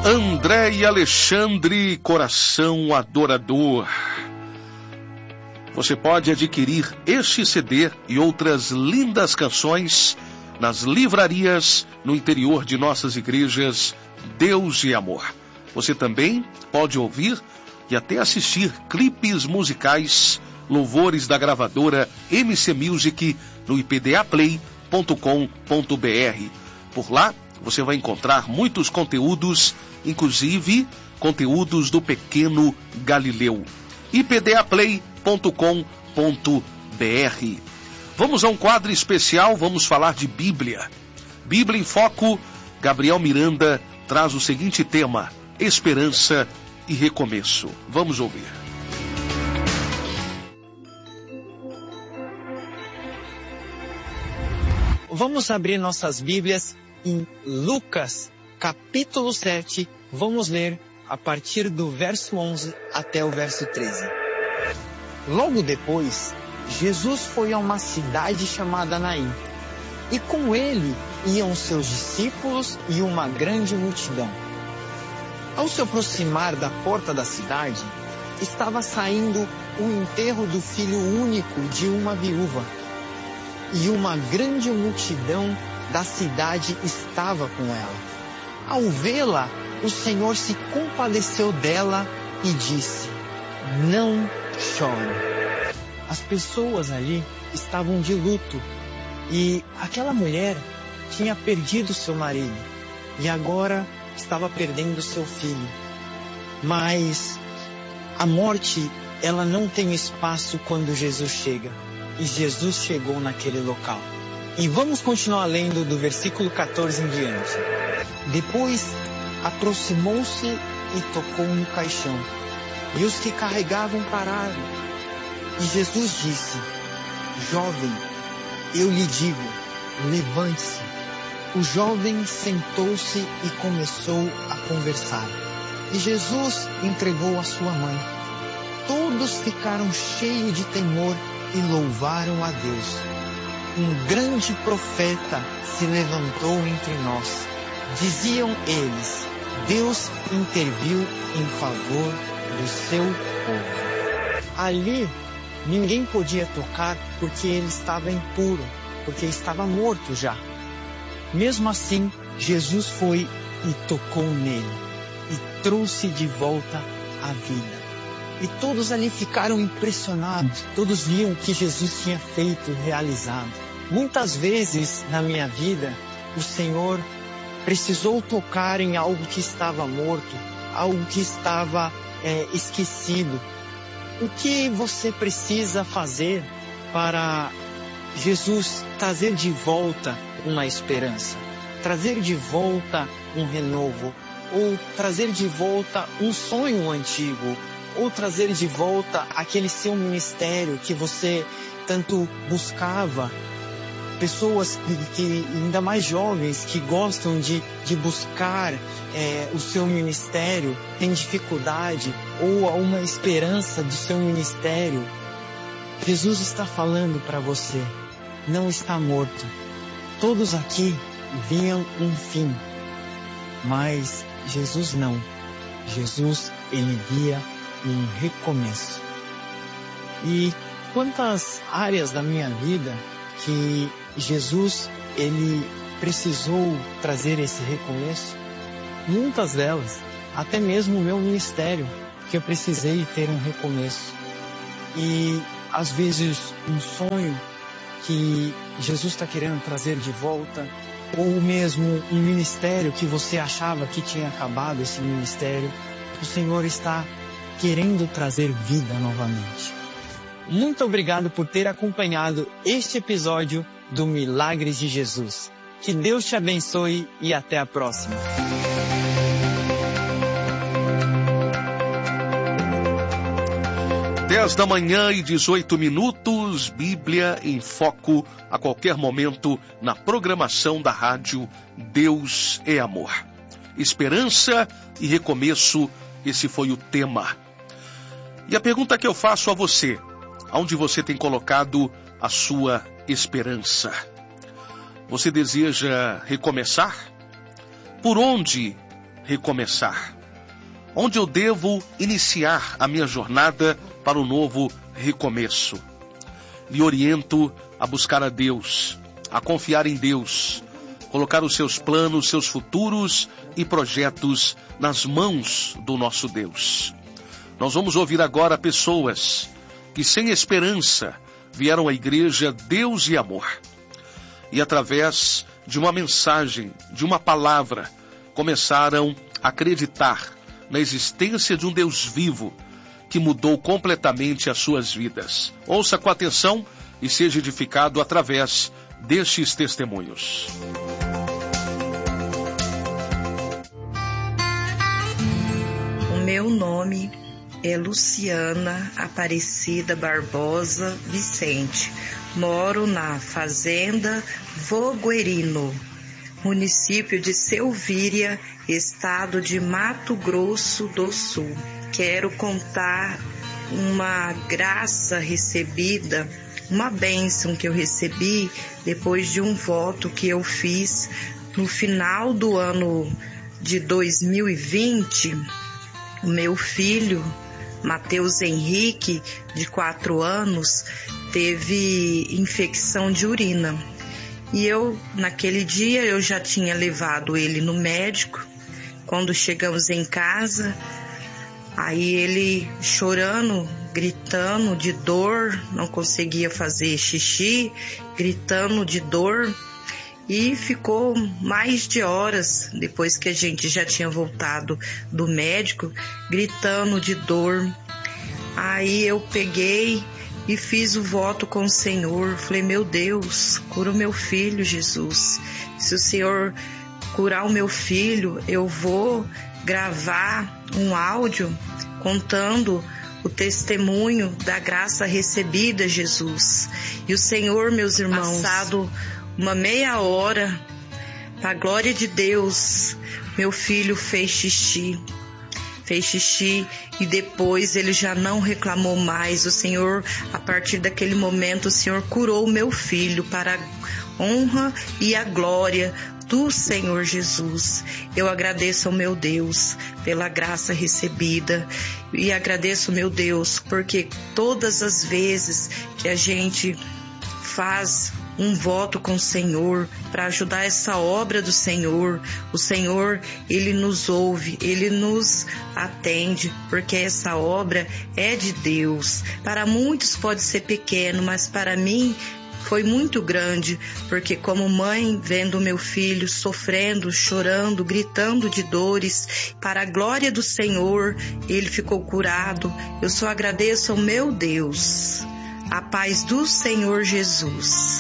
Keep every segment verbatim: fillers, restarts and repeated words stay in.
André e Alexandre, Coração Adorador. Você pode adquirir este C D e outras lindas canções nas livrarias no interior de nossas igrejas Deus e Amor. Você também pode ouvir e até assistir clipes musicais, louvores da gravadora M C Music no i p d a play ponto com ponto b r. Por lá, você vai encontrar muitos conteúdos, inclusive conteúdos do Pequeno Galileu. i p d a play ponto com ponto b r. Vamos a um quadro especial, vamos falar de Bíblia. Bíblia em Foco, Gabriel Miranda traz o seguinte tema: esperança e recomeço. Vamos ouvir. Vamos abrir nossas Bíblias em Lucas, capítulo sete. Vamos ler a partir do verso onze até o verso treze. Logo depois, Jesus foi a uma cidade chamada Naim, e com ele iam seus discípulos e uma grande multidão. Ao se aproximar da porta da cidade, estava saindo o enterro do filho único de uma viúva, e uma grande multidão da cidade estava com ela. Ao vê-la, o Senhor se compadeceu dela e disse: não chore. As pessoas ali estavam de luto, e aquela mulher tinha perdido seu marido e agora estava perdendo seu filho. Mas a morte, ela não tem espaço quando Jesus chega. E Jesus chegou naquele local. E vamos continuar lendo do versículo quatorze em diante. Depois aproximou-se e tocou no caixão, e os que carregavam pararam. E Jesus disse: jovem, eu lhe digo, levante-se. O jovem sentou-se e começou a conversar. E Jesus entregou a sua mãe. Todos ficaram cheios de temor e louvaram a Deus. Um grande profeta se levantou entre nós. Diziam eles: Deus interviu em favor do seu povo. Ali, ninguém podia tocar porque ele estava impuro, porque estava morto já. Mesmo assim, Jesus foi e tocou nele e trouxe de volta a vida. E todos ali ficaram impressionados. Todos viam o que Jesus tinha feito e realizado. Muitas vezes na minha vida, o Senhor precisou tocar em algo que estava morto, algo que estava é, esquecido. O que você precisa fazer para Jesus trazer de volta uma esperança, trazer de volta um renovo, ou trazer de volta um sonho antigo, ou trazer de volta aquele seu ministério que você tanto buscava? Pessoas que, que ainda mais jovens, que gostam de, de buscar é, o seu ministério, têm dificuldade, ou uma esperança do seu ministério. Jesus está falando para você: não está morto. Todos aqui viam um fim, mas Jesus não. Jesus, ele via um recomeço. E quantas áreas da minha vida que Jesus, ele precisou trazer esse recomeço? Muitas delas, até mesmo o meu ministério, que eu precisei ter um recomeço. E às vezes um sonho que Jesus está querendo trazer de volta, ou mesmo um ministério que você achava que tinha acabado esse ministério, o Senhor está querendo trazer vida novamente. Muito obrigado por ter acompanhado este episódio do Milagres de Jesus. Que Deus te abençoe e até a próxima. dez da manhã e dezoito minutos, Bíblia em Foco, a qualquer momento na programação da rádio Deus é Amor. Esperança e recomeço, esse foi o tema. E a pergunta que eu faço a você: aonde você tem colocado a sua esperança? Você deseja recomeçar? Por onde recomeçar? Onde eu devo iniciar a minha jornada para um novo recomeço? Lhe oriento a buscar a Deus, a confiar em Deus, colocar os seus planos, seus futuros e projetos nas mãos do nosso Deus. Nós vamos ouvir agora pessoas que sem esperança vieram à igreja Deus e Amor. E através de uma mensagem, de uma palavra, começaram a acreditar na existência de um Deus vivo que mudou completamente as suas vidas. Ouça com atenção e seja edificado através destes testemunhos. O meu nome é Luciana Aparecida Barbosa Vicente. Moro na Fazenda Voguerino, município de Selvíria, estado de Mato Grosso do Sul. Quero contar uma graça recebida, uma bênção que eu recebi depois de um voto que eu fiz no final do ano de dois mil e vinte. O meu filho, Matheus Henrique, de quatro anos, teve infecção de urina. E eu, naquele dia, eu já tinha levado ele no médico. Quando chegamos em casa, aí ele chorando, gritando de dor, não conseguia fazer xixi, gritando de dor. E ficou mais de horas, depois que a gente já tinha voltado do médico, gritando de dor. Aí eu peguei e fiz o voto com o Senhor. Falei, meu Deus, cura o meu filho, Jesus. Se o Senhor curar o meu filho, eu vou gravar um áudio contando o testemunho da graça recebida, Jesus. E o Senhor, meus irmãos, passado uma meia hora, para a glória de Deus, meu filho fez xixi. Fez xixi e depois ele já não reclamou mais. O Senhor, a partir daquele momento, o Senhor curou o meu filho para a honra e a glória do Senhor Jesus. Eu agradeço ao meu Deus pela graça recebida e agradeço, meu Deus, porque todas as vezes que a gente faz um voto com o Senhor para ajudar essa obra do Senhor, o Senhor, Ele nos ouve, Ele nos atende, porque essa obra é de Deus. Para muitos pode ser pequeno, mas para mim foi muito grande, porque como mãe, vendo meu filho sofrendo, chorando, gritando de dores, para a glória do Senhor, ele ficou curado. Eu só agradeço ao meu Deus. A paz do Senhor Jesus.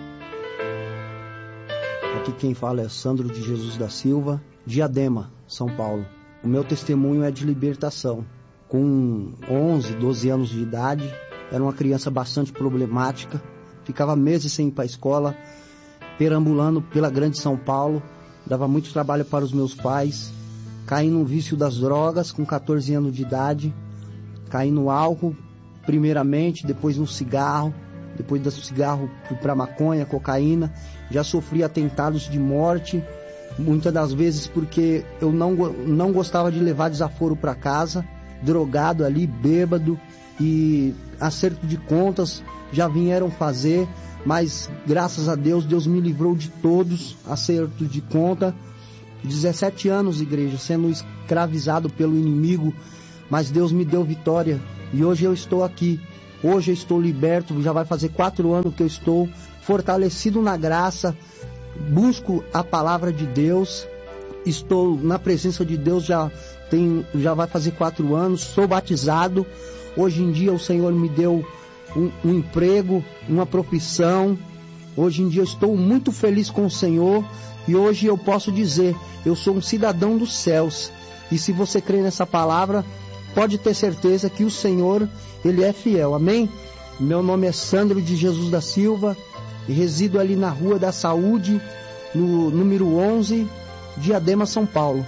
Aqui quem fala é Sandro de Jesus da Silva, Diadema, São Paulo. O meu testemunho é de libertação. Com onze, doze anos de idade, era uma criança bastante problemática, ficava meses sem ir para a escola, perambulando pela grande São Paulo, dava muito trabalho para os meus pais, caí no vício das drogas com catorze anos de idade, caí no álcool primeiramente, depois no cigarro, depois do cigarro fui para maconha, cocaína, já sofri atentados de morte, muitas das vezes porque eu não, não gostava de levar desaforo para casa, drogado ali, bêbado, e acerto de contas já vieram fazer, mas graças a Deus, Deus me livrou de todos, acerto de conta. dezessete anos, igreja, sendo escravizado pelo inimigo, mas Deus me deu vitória e hoje eu estou aqui. Hoje eu estou liberto, já vai fazer quatro anos que eu estou fortalecido na graça, busco a palavra de Deus, estou na presença de Deus, já, tem, já vai fazer quatro anos, sou batizado. Hoje em dia o Senhor me deu um, um emprego, uma profissão. Hoje em dia eu estou muito feliz com o Senhor e hoje eu posso dizer, eu sou um cidadão dos céus. E se você crê nessa palavra, pode ter certeza que o Senhor, Ele é fiel. Amém? Meu nome é Sandro de Jesus da Silva e resido ali na Rua da Saúde, no número onze, Diadema, São Paulo.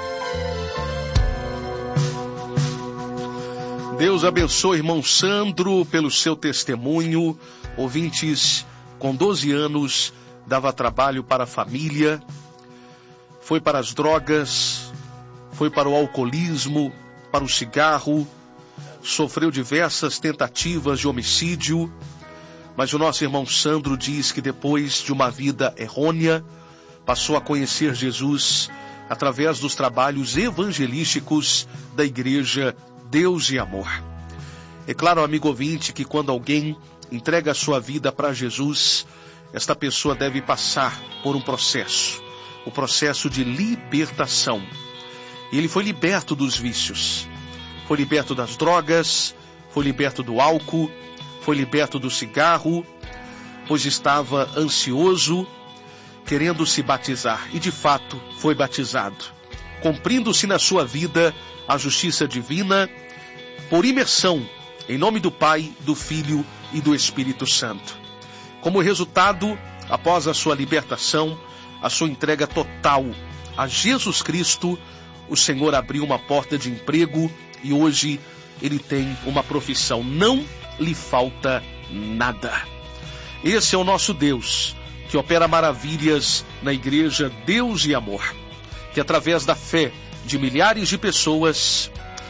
Deus abençoe, irmão Sandro, pelo seu testemunho. Ouvintes, com doze anos, dava trabalho para a família, foi para as drogas, foi para o alcoolismo, para o cigarro, sofreu diversas tentativas de homicídio, mas o nosso irmão Sandro diz que depois de uma vida errônea, passou a conhecer Jesus através dos trabalhos evangelísticos da Igreja Deus e Amor. É claro, amigo ouvinte, que quando alguém entrega a sua vida para Jesus, esta pessoa deve passar por um processo, o processo de libertação. E ele foi liberto dos vícios, foi liberto das drogas, foi liberto do álcool, foi liberto do cigarro, pois estava ansioso, querendo se batizar, e de fato foi batizado, cumprindo-se na sua vida a justiça divina, por imersão, em nome do Pai, do Filho e do Espírito Santo. Como resultado, após a sua libertação, a sua entrega total a Jesus Cristo, o Senhor abriu uma porta de emprego e hoje ele tem uma profissão. Não lhe falta nada. Esse é o nosso Deus, que opera maravilhas na Igreja Deus e Amor, que através da fé de milhares de pessoas,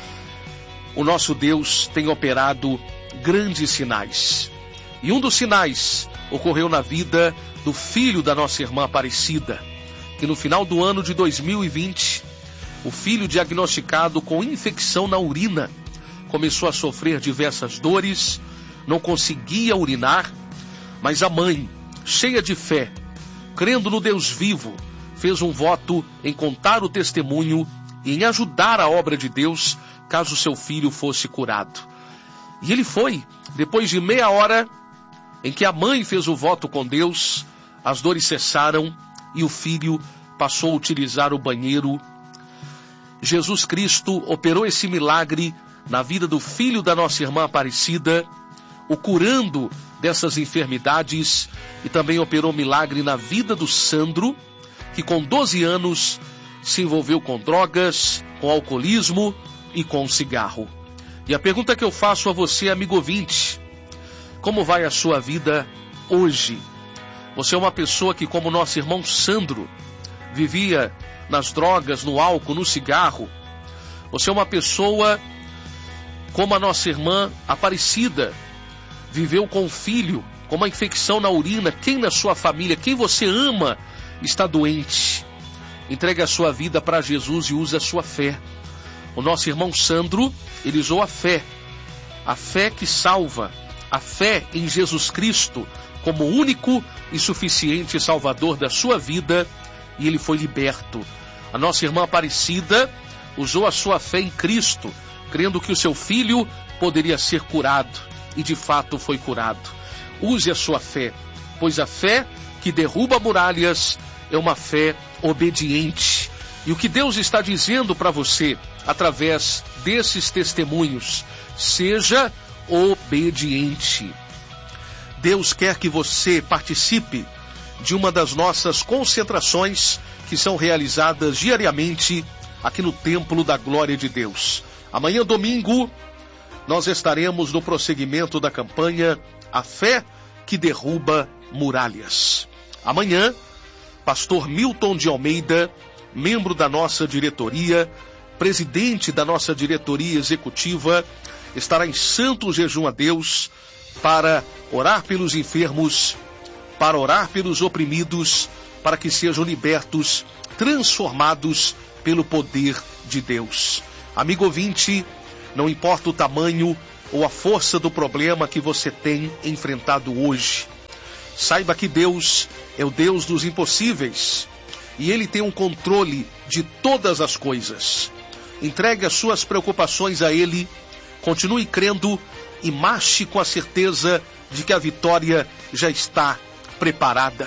o nosso Deus tem operado grandes sinais. E um dos sinais ocorreu na vida do filho da nossa irmã Aparecida, que no final do ano de dois mil e vinte, o filho diagnosticado com infecção na urina, começou a sofrer diversas dores, não conseguia urinar, mas a mãe, cheia de fé, crendo no Deus vivo, fez um voto em contar o testemunho e em ajudar a obra de Deus, caso seu filho fosse curado. E ele foi. Depois de meia hora em que a mãe fez o voto com Deus, as dores cessaram e o filho passou a utilizar o banheiro. Jesus Cristo operou esse milagre na vida do filho da nossa irmã Aparecida, o curando dessas enfermidades, e também operou milagre na vida do Sandro, que com doze anos se envolveu com drogas, com alcoolismo e com cigarro. E a pergunta que eu faço a você, amigo ouvinte: como vai a sua vida hoje? Você é uma pessoa que, como nosso irmão Sandro, vivia nas drogas, no álcool, no cigarro? Você é uma pessoa como a nossa irmã Aparecida, viveu com um filho, com uma infecção na urina? Quem na sua família, quem você ama, está doente? Entregue a sua vida para Jesus e use a sua fé. O nosso irmão Sandro, ele usou a fé, a fé que salva, a fé em Jesus Cristo como único e suficiente Salvador da sua vida, e ele foi liberto. A nossa irmã Aparecida usou a sua fé em Cristo, crendo que o seu filho poderia ser curado, e de fato foi curado. Use a sua fé, pois a fé que derruba muralhas é uma fé obediente. E o que Deus está dizendo para você, através desses testemunhos: seja obediente. Deus quer que você participe de uma das nossas concentrações que são realizadas diariamente aqui no Templo da Glória de Deus. Amanhã, domingo, nós estaremos no prosseguimento da campanha A Fé que Derruba Muralhas. Amanhã, pastor Milton de Almeida, membro da nossa diretoria, presidente da nossa diretoria executiva, estará em santo jejum a Deus para orar pelos enfermos, para orar pelos oprimidos, para que sejam libertos, transformados pelo poder de Deus. Amigo ouvinte, não importa o tamanho ou a força do problema que você tem enfrentado hoje, saiba que Deus é o Deus dos impossíveis e Ele tem um controle de todas as coisas. Entregue as suas preocupações a Ele, continue crendo e marche com a certeza de que a vitória já está preparada.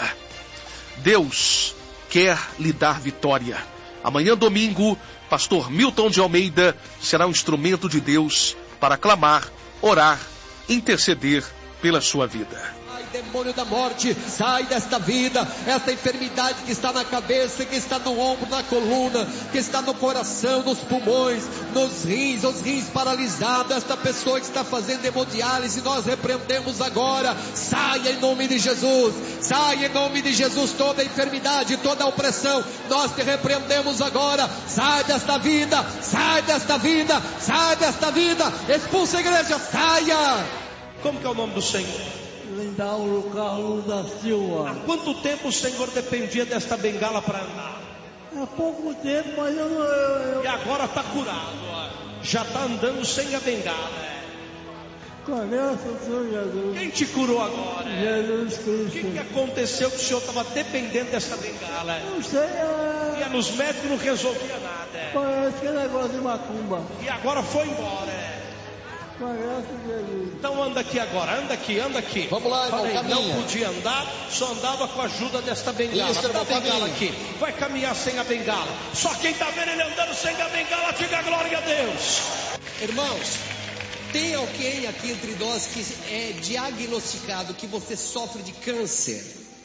Deus quer lhe dar vitória. Amanhã, domingo, pastor Milton de Almeida será um instrumento de Deus para clamar, orar, interceder pela sua vida. demônio da morte, sai desta vida. Esta enfermidade que está na cabeça, que está no ombro, na coluna, que está no coração, nos pulmões, nos rins, os rins paralisados. Esta pessoa que está fazendo hemodiálise, nós repreendemos agora. Saia em nome de Jesus. Saia em nome de Jesus toda a enfermidade, toda a opressão. Nós te repreendemos agora. Sai desta vida, sai desta vida, sai desta vida. Expulsa a igreja, saia. Como que é o nome do Senhor? Lindauro Carlos da Silva. Há quanto tempo o Senhor dependia desta bengala para andar? Há pouco tempo, mas eu não... Eu, eu... E agora está curado, ó. Já está andando sem a bengala. Conheço o Senhor Jesus. Quem te curou agora? Jesus Cristo. O que, que aconteceu que o Senhor estava dependendo dessa bengala? Não sei. É... Ia nos médicos e não resolvia nada. Parece que é negócio de macumba. E agora foi embora. Com a graça de Jesus. Então anda aqui agora, anda aqui, anda aqui. Vamos lá, irmão, Falei, caminha. não podia andar, só andava com a ajuda desta bengala. Isso, Dá irmão, a bengala caminha. aqui. Vai caminhar sem a bengala. Só quem está vendo ele andando sem a bengala, diga glória a Deus. Irmãos, tem alguém aqui entre nós que é diagnosticado que você sofre de câncer?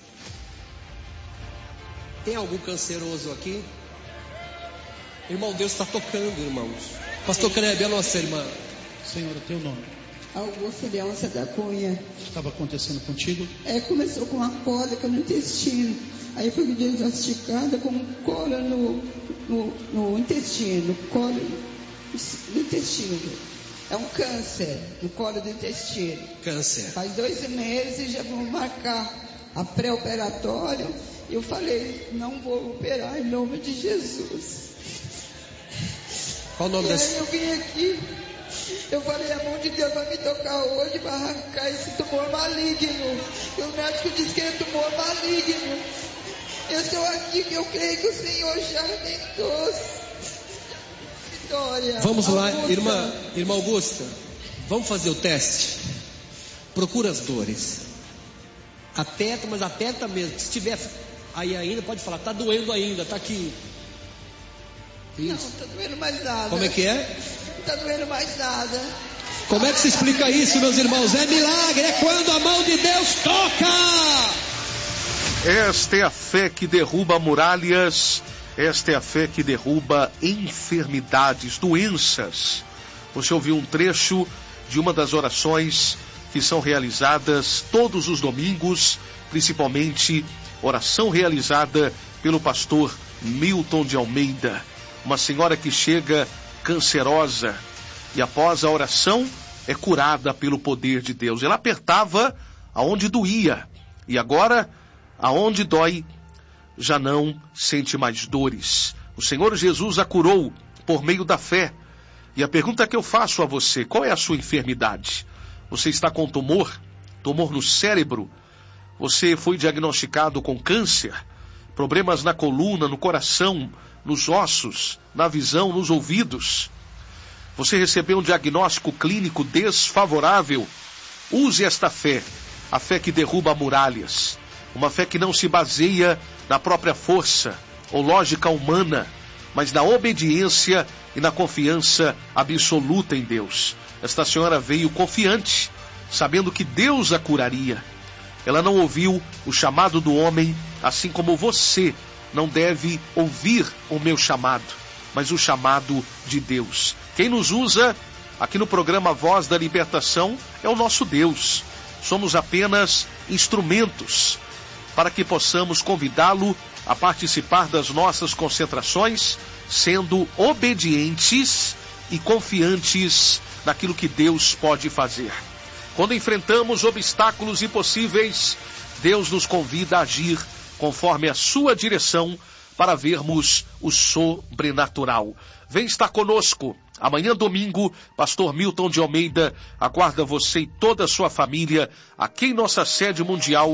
Tem algum canceroso aqui? Irmão, Deus está tocando, irmãos. Pastor Crebe, a nossa irmã. Senhor, o teu nome? Augusto Leôncia da Cunha. O que estava acontecendo contigo? É, começou com uma cólica no intestino. Aí foi diagnosticada com cólica no, no, no intestino. Cólica no intestino. É um câncer no colo do intestino. Câncer. Faz dois meses, já vamos marcar a pré-operatório. Eu falei, não vou operar em nome de Jesus. Qual o nome e desse? aí eu vim aqui. Eu falei, a mão de Deus vai me tocar hoje para arrancar esse tumor maligno. E o médico disse que é tumor maligno. Eu estou aqui que eu creio que o Senhor já me trouxe vitória. Vamos lá, Augusta. irmã, irmã Augusta. Vamos fazer o teste. Procura as dores. Aperta, mas aperta mesmo. Se tiver aí ainda, pode falar, tá doendo ainda, tá aqui. Isso. Não, não tá doendo mais nada. Como é que é? Não tá doendo mais nada. Como é que se explica isso, meus irmãos? É milagre, é quando a mão de Deus toca. Esta é a fé que derruba muralhas, esta é a fé que derruba enfermidades, doenças. Você ouviu um trecho de uma das orações que são realizadas todos os domingos, principalmente oração realizada pelo pastor Milton de Almeida. Uma senhora que chega cancerosa e após a oração é curada pelo poder de Deus. Ela apertava aonde doía e agora aonde dói já não sente mais dores. O Senhor Jesus a curou por meio da fé. E a pergunta que eu faço a você, qual é a sua enfermidade? Você está com tumor? Tumor no cérebro? Você foi diagnosticado com câncer? Problemas na coluna, no coração, nos ossos, na visão, nos ouvidos? Você recebeu um diagnóstico clínico desfavorável? Use esta fé, a fé que derruba muralhas. Uma fé que não se baseia na própria força ou lógica humana, mas na obediência e na confiança absoluta em Deus. Esta senhora veio confiante, sabendo que Deus a curaria. Ela não ouviu o chamado do homem, assim como você não deve ouvir o meu chamado, mas o chamado de Deus. Quem nos usa aqui no programa Voz da Libertação é o nosso Deus. Somos apenas instrumentos para que possamos convidá-lo a participar das nossas concentrações, sendo obedientes e confiantes naquilo que Deus pode fazer. Quando enfrentamos obstáculos impossíveis, Deus nos convida a agir conforme a sua direção para vermos o sobrenatural. Vem estar conosco. Amanhã, domingo, pastor Milton de Almeida aguarda você e toda a sua família aqui em nossa sede mundial